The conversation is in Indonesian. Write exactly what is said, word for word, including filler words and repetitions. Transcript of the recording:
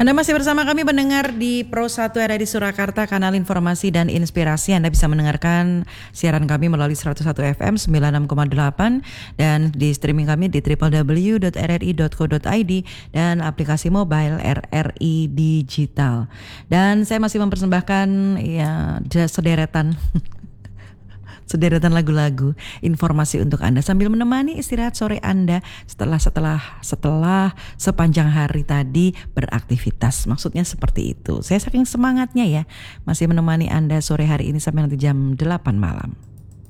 Anda masih bersama kami mendengar di Pro satu R R I Surakarta, kanal informasi dan inspirasi. Anda bisa mendengarkan siaran kami melalui seratus satu F M sembilan puluh enam koma delapan dan di streaming kami di w w w dot r r i dot co dot i d dan aplikasi mobile R R I Digital. Dan saya masih mempersembahkan ya sederetan sederetan lagu-lagu informasi untuk Anda sambil menemani istirahat sore Anda setelah setelah setelah sepanjang hari tadi beraktivitas. Maksudnya seperti itu. Saya saking semangatnya ya masih menemani Anda sore hari ini sampai nanti jam delapan malam.